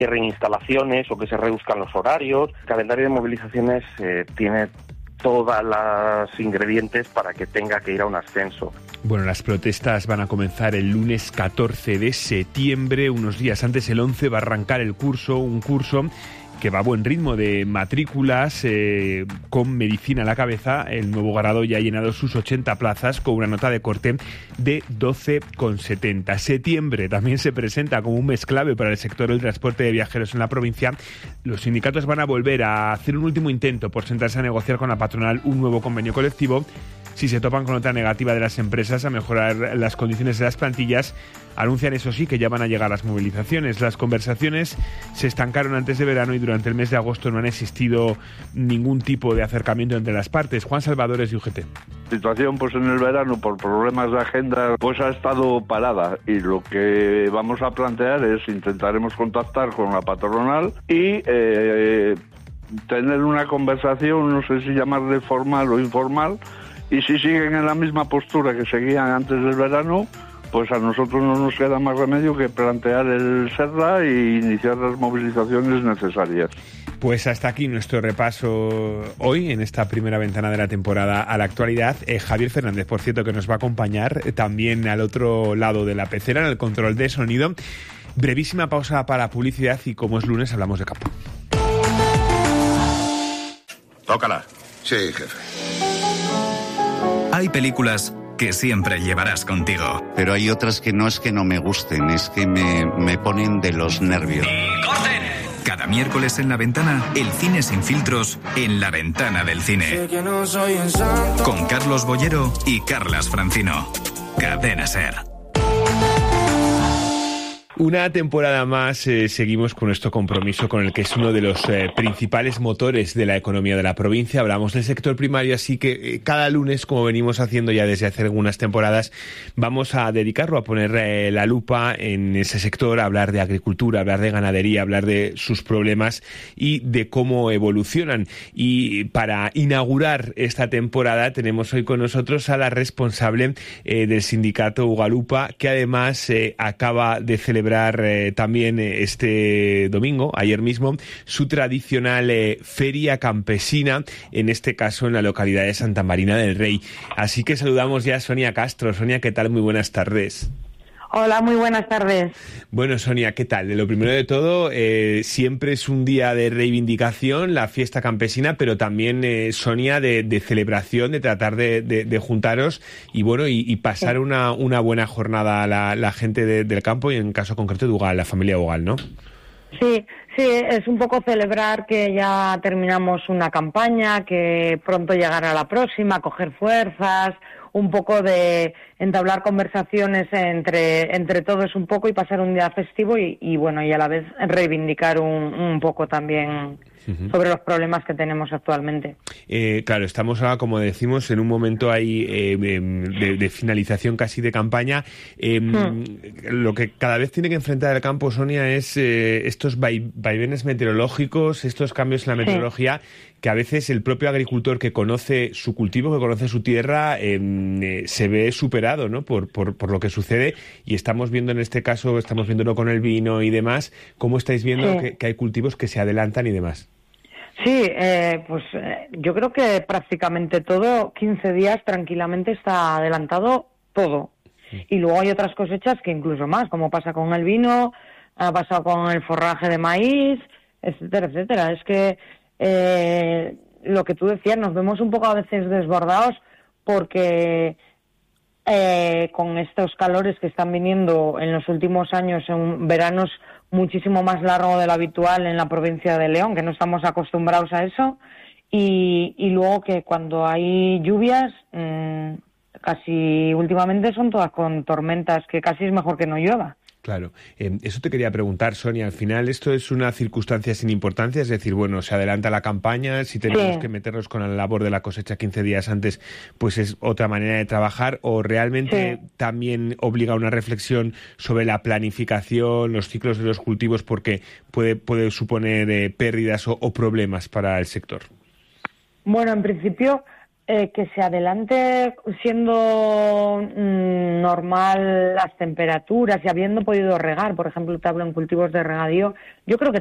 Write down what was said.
cierren instalaciones o que se reduzcan los horarios. El calendario de movilizaciones tiene todos los ingredientes para que tenga que ir a un ascenso. Bueno, las protestas van a comenzar el lunes 14 de septiembre, unos días antes, el 11, va a arrancar un curso que va a buen ritmo de matrículas, con medicina a la cabeza. El nuevo grado ya ha llenado sus 80 plazas con una nota de corte de 12,70. Septiembre también se presenta como un mes clave para el sector del transporte de viajeros en la provincia. Los sindicatos van a volver a hacer un último intento por sentarse a negociar con la patronal un nuevo convenio colectivo. Si se topan con otra negativa de las empresas a mejorar las condiciones de las plantillas, anuncian eso sí que ya van a llegar las movilizaciones. Las conversaciones se estancaron antes de verano y durante el mes de agosto no han existido ningún tipo de acercamiento entre las partes. Juan Salvador es de UGT. La situación pues en el verano por problemas de agenda pues ha estado parada, y lo que vamos a plantear es intentaremos contactar con la patronal y tener una conversación, no sé si llamarle formal o informal. Y si siguen en la misma postura que seguían antes del verano, pues a nosotros no nos queda más remedio que plantear el SERLA e iniciar las movilizaciones necesarias. Pues hasta aquí nuestro repaso hoy en esta primera ventana de la temporada a la actualidad. Javier Fernández, por cierto, que nos va a acompañar también al otro lado de la pecera, en el control de sonido. Brevísima pausa para publicidad y como es lunes hablamos de campo. Tócala. Sí, jefe. Hay películas que siempre llevarás contigo. Pero hay otras que no es que no me gusten, es que me ponen de los nervios. ¡Corten! Cada miércoles en La Ventana, el cine sin filtros en La Ventana del Cine. Con Carlos Bollero y Carlas Francino. Cadena SER. Una temporada más seguimos con nuestro compromiso con el que es uno de los principales motores de la economía de la provincia. Hablamos del sector primario, así que cada lunes, como venimos haciendo ya desde hace algunas temporadas, vamos a dedicarlo a poner la lupa en ese sector, a hablar de agricultura, hablar de ganadería, hablar de sus problemas y de cómo evolucionan. Y para inaugurar esta temporada tenemos hoy con nosotros a la responsable del sindicato Ugalupa, que además acaba de celebrar también este domingo, ayer mismo, su tradicional feria campesina, en este caso en la localidad de Santa Marina del Rey. Así que saludamos ya a Sonia Castro. Sonia, ¿qué tal? Muy buenas tardes. Hola, muy buenas tardes. Bueno, Sonia, ¿qué tal? Lo primero de todo, siempre es un día de reivindicación, la fiesta campesina, pero también, Sonia, de celebración, de tratar de juntaros y bueno, y pasar una buena jornada a la gente del campo y en caso concreto de Ugal, la familia Ugal, ¿no? Sí, es un poco celebrar que ya terminamos una campaña, que pronto llegará la próxima, coger fuerzas, un poco de entablar conversaciones entre todos un poco y pasar un día festivo y bueno, y a la vez reivindicar un poco también sobre los problemas que tenemos actualmente. Claro, estamos ahora, como decimos, en un momento ahí de finalización casi de campaña. Lo que cada vez tiene que enfrentar el campo, Sonia, es estos vaivenes meteorológicos, estos cambios en la meteorología, que a veces el propio agricultor que conoce su cultivo, que conoce su tierra, se ve superado, ¿no? por lo que sucede, y estamos viendo en este caso, estamos viéndolo con el vino y demás, cómo estáis viendo que hay cultivos que se adelantan y demás. Sí, yo creo que prácticamente todo, 15 días tranquilamente está adelantado todo. Y luego hay otras cosechas que incluso más, como pasa con el vino, ha pasado con el forraje de maíz, etcétera, etcétera. Es que lo que tú decías, nos vemos un poco a veces desbordados porque con estos calores que están viniendo en los últimos años, en veranos muchísimo más largo de lo habitual en la provincia de León, que no estamos acostumbrados a eso, y luego que cuando hay lluvias, casi últimamente son todas con tormentas, que casi es mejor que no llueva. Claro. Eso te quería preguntar, Sonia. Al final, ¿esto es una circunstancia sin importancia? Es decir, bueno, se adelanta la campaña, si tenemos que meternos con la labor de la cosecha 15 días antes, pues es otra manera de trabajar, ¿o realmente también obliga a una reflexión sobre la planificación, los ciclos de los cultivos, porque puede suponer pérdidas o problemas para el sector? Bueno, en principio, que se adelante siendo normal las temperaturas y habiendo podido regar, por ejemplo, te hablo en cultivos de regadío, yo creo que